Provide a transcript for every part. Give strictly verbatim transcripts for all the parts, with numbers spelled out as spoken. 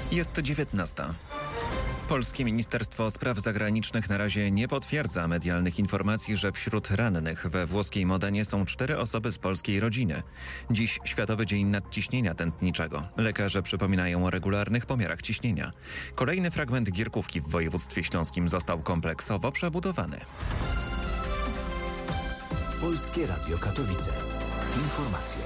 Jest dziewiętnasta. Polskie Ministerstwo Spraw Zagranicznych na razie nie potwierdza medialnych informacji, że wśród rannych we włoskiej Modenie są cztery osoby z polskiej rodziny. Dziś Światowy Dzień Nadciśnienia Tętniczego. Lekarze przypominają o regularnych pomiarach ciśnienia. Kolejny fragment Gierkówki w województwie śląskim został kompleksowo przebudowany. Polskie Radio Katowice. Informacje.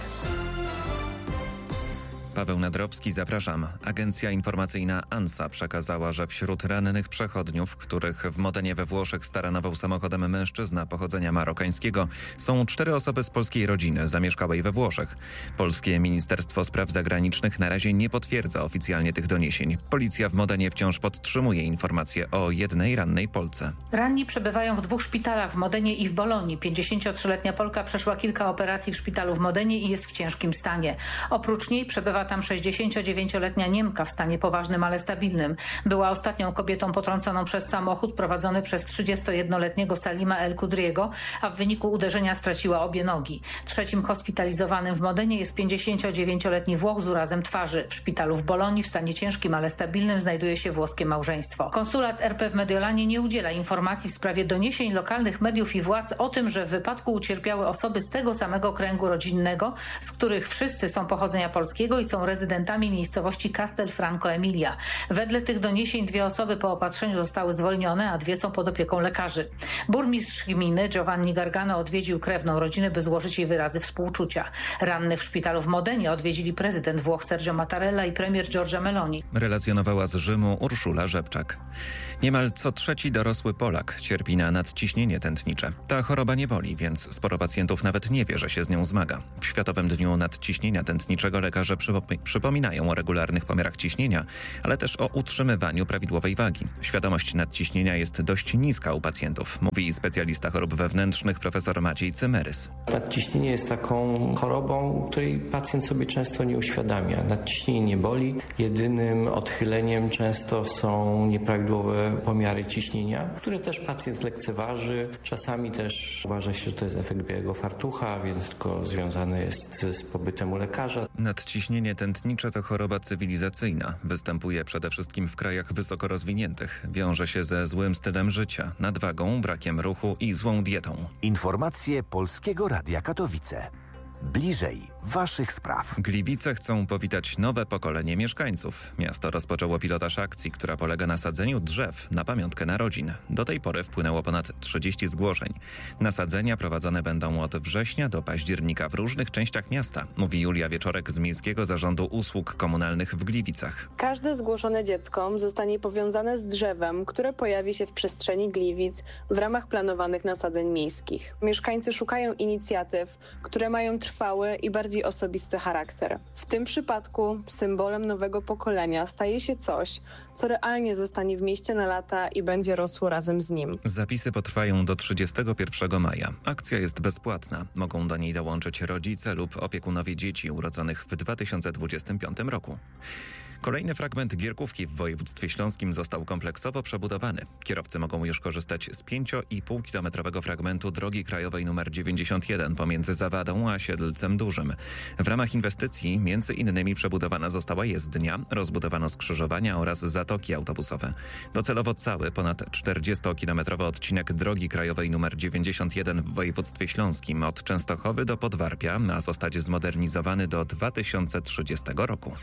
Paweł Nadrowski, zapraszam. Agencja informacyjna ANSA przekazała, że wśród rannych przechodniów, których w Modenie we Włoszech staranował samochodem mężczyzna pochodzenia marokańskiego, są cztery osoby z polskiej rodziny zamieszkałej we Włoszech. Polskie Ministerstwo Spraw Zagranicznych na razie nie potwierdza oficjalnie tych doniesień. Policja w Modenie wciąż podtrzymuje informacje o jednej rannej Polce. Ranni przebywają w dwóch szpitalach w Modenie i w Bolonii. pięćdziesięciotrzyletnia Polka przeszła kilka operacji w szpitalu w Modenie i jest w ciężkim stanie. Oprócz niej przebywa tam sześćdziesięciodziewięcioletnia Niemka w stanie poważnym, ale stabilnym. Była ostatnią kobietą potrąconą przez samochód prowadzony przez trzydziestojednoletniego Salima El Kudriego, a w wyniku uderzenia straciła obie nogi. Trzecim hospitalizowanym w Modenie jest pięćdziesięciodziewięcioletni Włoch z urazem twarzy. W szpitalu w Bolonii w stanie ciężkim, ale stabilnym znajduje się włoskie małżeństwo. Konsulat R P w Mediolanie nie udziela informacji w sprawie doniesień lokalnych mediów i władz o tym, że w wypadku ucierpiały osoby z tego samego kręgu rodzinnego, z których wszyscy są pochodzenia polskiego i są rezydentami miejscowości Castelfranco Emilia. Wedle tych doniesień dwie osoby po opatrzeniu zostały zwolnione, a dwie są pod opieką lekarzy. Burmistrz gminy Giovanni Gargano odwiedził krewną rodziny, by złożyć jej wyrazy współczucia. Rannych w szpitalu w Modenie odwiedzili prezydent Włoch Sergio Mattarella i premier Giorgia Meloni. Relacjonowała z Rzymu Urszula Rzepczak. Niemal co trzeci dorosły Polak cierpi na nadciśnienie tętnicze. Ta choroba nie boli, więc sporo pacjentów nawet nie wie, że się z nią zmaga. W Światowym Dniu Nadciśnienia Tętniczego lekarze przypo- przypominają o regularnych pomiarach ciśnienia, ale też o utrzymywaniu prawidłowej wagi. Świadomość nadciśnienia jest dość niska u pacjentów, mówi specjalista chorób wewnętrznych profesor Maciej Cymerys. Nadciśnienie jest taką chorobą, której pacjent sobie często nie uświadamia. Nadciśnienie nie boli. Jedynym odchyleniem często są nieprawidłowe pomiary ciśnienia, które też pacjent lekceważy. Czasami też uważa się, że to jest efekt białego fartucha, więc tylko związane jest z pobytem u lekarza. Nadciśnienie tętnicze to choroba cywilizacyjna. Występuje przede wszystkim w krajach wysoko rozwiniętych. Wiąże się ze złym stylem życia, nadwagą, brakiem ruchu i złą dietą. Informacje Polskiego Radia Katowice. Bliżej waszych spraw. Gliwice chcą powitać nowe pokolenie mieszkańców. Miasto rozpoczęło pilotaż akcji, która polega na sadzeniu drzew na pamiątkę narodzin. Do tej pory wpłynęło ponad trzydzieści zgłoszeń. Nasadzenia prowadzone będą od września do października w różnych częściach miasta, mówi Julia Wieczorek z Miejskiego Zarządu Usług Komunalnych w Gliwicach. Każde zgłoszone dziecko zostanie powiązane z drzewem, które pojawi się w przestrzeni Gliwic w ramach planowanych nasadzeń miejskich. Mieszkańcy szukają inicjatyw, które mają trwać trwały i bardziej osobisty charakter. W tym przypadku symbolem nowego pokolenia staje się coś, co realnie zostanie w mieście na lata i będzie rosło razem z nim. Zapisy potrwają do trzydziestego pierwszego maja. Akcja jest bezpłatna. Mogą do niej dołączyć rodzice lub opiekunowie dzieci urodzonych w dwa tysiące dwudziestym piątym roku. Kolejny fragment Gierkówki w województwie śląskim został kompleksowo przebudowany. Kierowcy mogą już korzystać z pięcio i pół kilometrowego fragmentu drogi krajowej nr dziewięćdziesiąt jeden pomiędzy Zawadą a Siedlcem Dużym. W ramach inwestycji między innymi przebudowana została jezdnia, rozbudowano skrzyżowania oraz zatoki autobusowe. Docelowo cały ponad czterdziestokilometrowy odcinek drogi krajowej nr dziewięćdziesiąt jeden w województwie śląskim od Częstochowy do Podwarpia ma zostać zmodernizowany do dwa tysiące trzydziestego roku.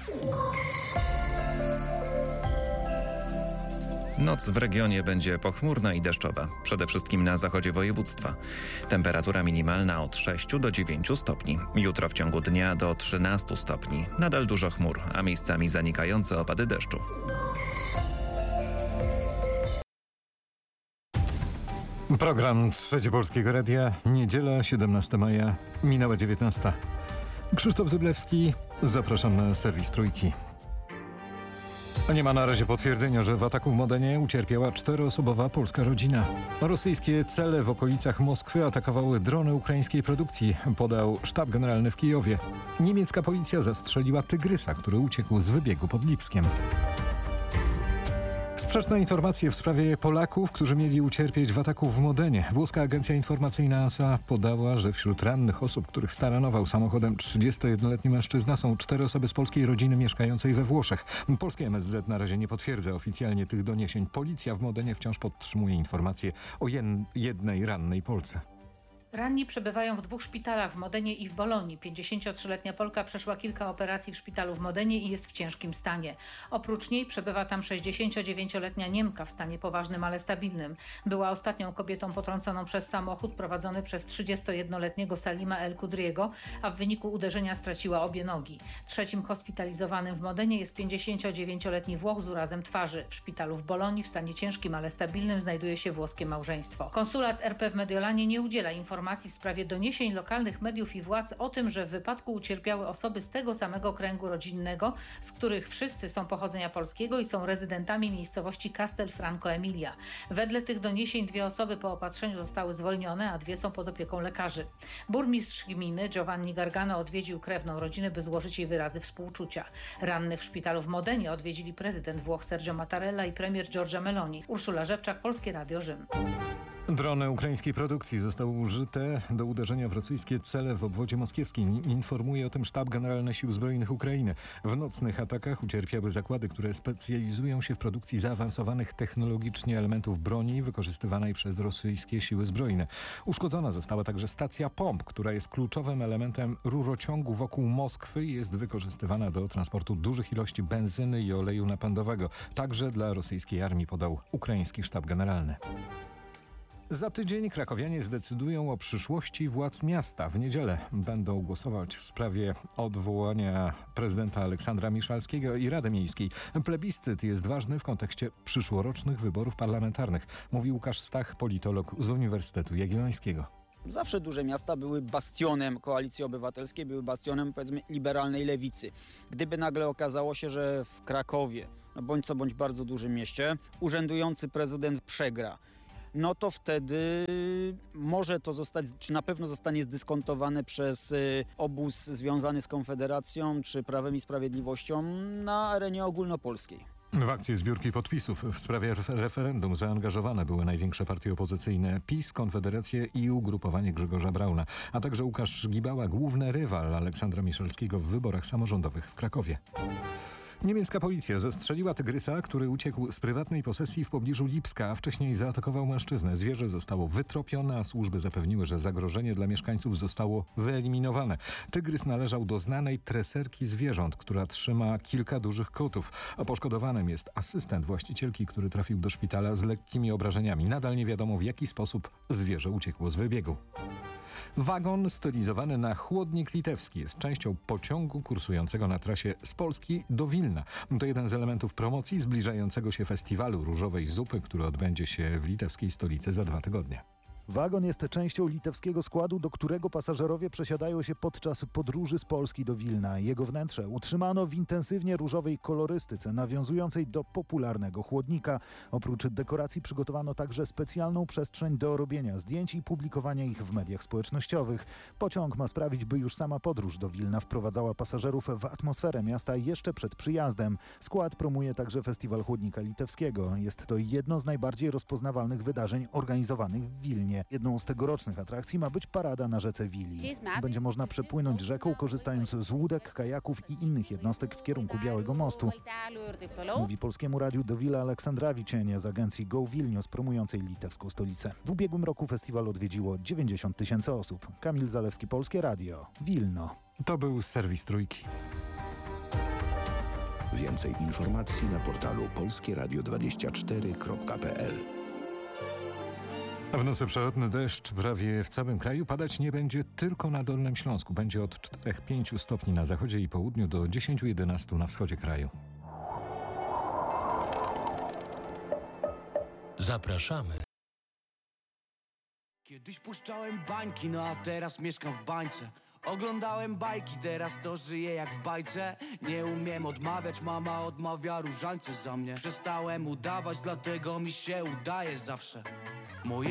Noc w regionie będzie pochmurna i deszczowa, przede wszystkim na zachodzie województwa. Temperatura minimalna od sześciu do dziewięciu stopni. Jutro w ciągu dnia do trzynastu stopni. Nadal dużo chmur, a miejscami zanikające opady deszczu. Program Trzecie Polskiego Radia, niedziela siedemnastego maja, minęła dziewiętnasta. Krzysztof Zyblewski, zapraszam na serwis Trójki. Nie ma na razie potwierdzenia, że w ataku w Modenie ucierpiała czteroosobowa polska rodzina. Rosyjskie cele w okolicach Moskwy atakowały drony ukraińskiej produkcji, podał sztab generalny w Kijowie. Niemiecka policja zastrzeliła tygrysa, który uciekł z wybiegu pod Lipskiem. Sprzeczne informacje w sprawie Polaków, którzy mieli ucierpieć w ataku w Modenie. Włoska agencja informacyjna A S A podała, że wśród rannych osób, których staranował samochodem trzydziestojednoletni mężczyzna, są cztery osoby z polskiej rodziny mieszkającej we Włoszech. Polskie M S Z na razie nie potwierdza oficjalnie tych doniesień. Policja w Modenie wciąż podtrzymuje informacje o jen- jednej rannej Polce. Ranni przebywają w dwóch szpitalach w Modenie i w Bolonii. pięćdziesięciotrzyletnia Polka przeszła kilka operacji w szpitalu w Modenie i jest w ciężkim stanie. Oprócz niej przebywa tam sześćdziesięciodziewięcioletnia Niemka w stanie poważnym, ale stabilnym. Była ostatnią kobietą potrąconą przez samochód prowadzony przez trzydziestojednoletniego Salima El Kudriego, a w wyniku uderzenia straciła obie nogi. Trzecim hospitalizowanym w Modenie jest pięćdziesięciodziewięcioletni Włoch z urazem twarzy. W szpitalu w Bolonii w stanie ciężkim, ale stabilnym znajduje się włoskie małżeństwo. Konsulat R P w Mediolanie nie udziela informacji w sprawie doniesień lokalnych mediów i władz o tym, że w wypadku ucierpiały osoby z tego samego kręgu rodzinnego, z których wszyscy są pochodzenia polskiego i są rezydentami miejscowości Castelfranco Emilia. Wedle tych doniesień dwie osoby po opatrzeniu zostały zwolnione, a dwie są pod opieką lekarzy. Burmistrz gminy Giovanni Gargano odwiedził krewną rodziny, by złożyć jej wyrazy współczucia. Rannych w szpitalu w Modenie odwiedzili prezydent Włoch Sergio Mattarella i premier Giorgia Meloni. Urszula Rzewczak, Polskie Radio Rzym. Drony ukraińskiej produkcji zostały użyte do uderzenia w rosyjskie cele w obwodzie moskiewskim. Informuje o tym Sztab Generalny Sił Zbrojnych Ukrainy. W nocnych atakach ucierpiały zakłady, które specjalizują się w produkcji zaawansowanych technologicznie elementów broni wykorzystywanej przez rosyjskie siły zbrojne. Uszkodzona została także stacja pomp, która jest kluczowym elementem rurociągu wokół Moskwy i jest wykorzystywana do transportu dużych ilości benzyny i oleju napędowego. Także dla rosyjskiej armii, podał ukraiński Sztab Generalny. Za tydzień krakowianie zdecydują o przyszłości władz miasta. W niedzielę będą głosować w sprawie odwołania prezydenta Aleksandra Miszalskiego i Rady Miejskiej. Plebiscyt jest ważny w kontekście przyszłorocznych wyborów parlamentarnych, mówi Łukasz Stach, politolog z Uniwersytetu Jagiellońskiego. Zawsze duże miasta były bastionem Koalicji Obywatelskiej, były bastionem, powiedzmy, liberalnej lewicy. Gdyby nagle okazało się, że w Krakowie, no bądź co bądź bardzo dużym mieście, urzędujący prezydent przegra, no to wtedy może to zostać, czy na pewno zostanie zdyskontowane przez obóz związany z Konfederacją czy Prawem i Sprawiedliwością na arenie ogólnopolskiej. W akcję zbiórki podpisów w sprawie referendum zaangażowane były największe partie opozycyjne: PiS, Konfederację i ugrupowanie Grzegorza Brauna, a także Łukasz Gibała, główny rywal Aleksandra Miszalskiego w wyborach samorządowych w Krakowie. Niemiecka policja zastrzeliła tygrysa, który uciekł z prywatnej posesji w pobliżu Lipska, a wcześniej zaatakował mężczyznę. Zwierzę zostało wytropione, a służby zapewniły, że zagrożenie dla mieszkańców zostało wyeliminowane. Tygrys należał do znanej treserki zwierząt, która trzyma kilka dużych kotów. A poszkodowanym jest asystent właścicielki, który trafił do szpitala z lekkimi obrażeniami. Nadal nie wiadomo, w jaki sposób zwierzę uciekło z wybiegu. Wagon stylizowany na chłodnik litewski jest częścią pociągu kursującego na trasie z Polski do Wilna. To jeden z elementów promocji zbliżającego się festiwalu różowej zupy, który odbędzie się w litewskiej stolicy za dwa tygodnie. Wagon jest częścią litewskiego składu, do którego pasażerowie przesiadają się podczas podróży z Polski do Wilna. Jego wnętrze utrzymano w intensywnie różowej kolorystyce, nawiązującej do popularnego chłodnika. Oprócz dekoracji przygotowano także specjalną przestrzeń do robienia zdjęć i publikowania ich w mediach społecznościowych. Pociąg ma sprawić, by już sama podróż do Wilna wprowadzała pasażerów w atmosferę miasta jeszcze przed przyjazdem. Skład promuje także Festiwal Chłodnika Litewskiego. Jest to jedno z najbardziej rozpoznawalnych wydarzeń organizowanych w Wilnie. Jedną z tegorocznych atrakcji ma być parada na rzece Wili. Będzie można przepłynąć rzeką, korzystając z łódek, kajaków i innych jednostek w kierunku Białego Mostu. Mówi Polskiemu Radiu Dovile Aleksandrawicz z agencji Go Vilnius, promującej litewską stolicę. W ubiegłym roku festiwal odwiedziło dziewięćdziesiąt tysięcy osób. Kamil Zalewski, Polskie Radio, Wilno. To był serwis Trójki. Więcej informacji na portalu polskie radio dwadzieścia cztery kropka p l. A w nocy przelotny deszcz prawie w całym kraju. Padać nie będzie tylko na Dolnym Śląsku. Będzie od czterech do pięciu stopni na zachodzie i południu do dziesięciu do jedenastu na wschodzie kraju. Zapraszamy. Kiedyś puszczałem bańki, no a teraz mieszkam w bańce. Oglądałem bajki, teraz to żyję jak w bajce. Nie umiem odmawiać, mama odmawia różańce za mnie. Przestałem udawać, dlatego mi się udaje zawsze. Moje